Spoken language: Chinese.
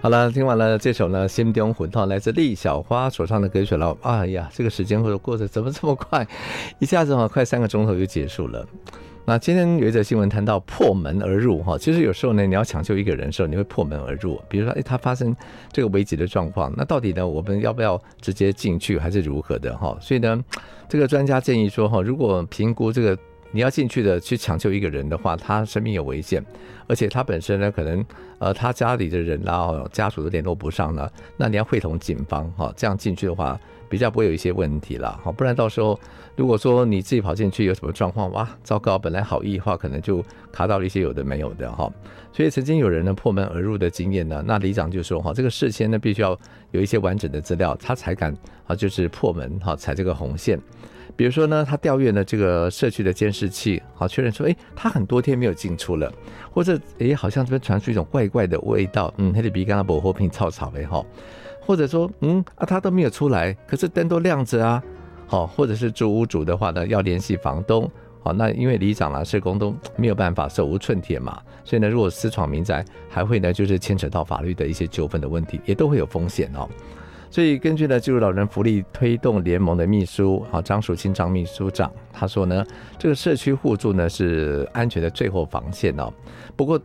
好了，听完了这首呢《心中魂》来自厉小花所唱的歌曲了。哎呀，这个时间过得怎么这么快，一下子快3个钟头就结束了。那今天有一则新闻谈到破门而入，其实有时候呢，你要抢救一个人的时候，你会破门而入。比如说，他发生这个危急的状况，那到底呢，我们要不要直接进去，还是如何的？所以呢，这个专家建议说，如果评估这个你要进去的去抢救一个人的话，他生命有危险，而且他本身呢，可能他家里的人啦，家属都联络不上了，那你要会同警方这样进去的话，比较不会有一些问题啦。不然到时候如果说你自己跑进去有什么状况，哇，糟糕，本来好意的话，可能就卡到了一些有的没有的所以曾经有人呢破门而入的经验呢，那里长就说这个事先呢必须要有一些完整的资料，他才敢就是破门踩这个红线。比如说呢，他调阅了这个社区的监视器，确认说，他很多天没有进出了，或者好像这边传出一种怪怪的味道，那里鼻刚刚不品草草的或者说，他都没有出来，可是灯都亮着啊，或者是住屋主的话呢，要联系房东，那因为里长啦、社工都没有办法，手无寸铁嘛，所以呢，如果私闯民宅，还会呢就是牵扯到法律的一些纠纷的问题，也都会有风险所以根据呢，就老人福利推动联盟的秘书张淑清张秘书长他说呢，这个社区互助呢是安全的最后防线不过